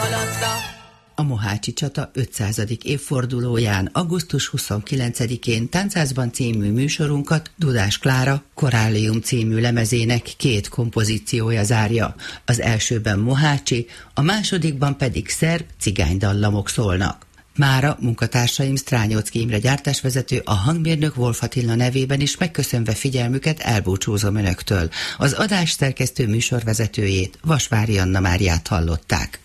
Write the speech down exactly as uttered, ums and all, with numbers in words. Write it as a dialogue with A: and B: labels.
A: alatta.
B: A Mohácsi csata ötszázadik évfordulóján, augusztus huszonkilencedikén Tánchászban című műsorunkat Dudás Klára Korállium című lemezének két kompozíciója zárja. Az elsőben mohácsi, a másodikban pedig szerb cigánydallamok szólnak. Mára munkatársaim Strányocki Imre gyártásvezető, a hangmérnök Wolf Attila nevében is megköszönve figyelmüket elbúcsúzom önöktől. Az adás szerkesztő műsorvezetőjét, Vasvári Anna Máriát hallották.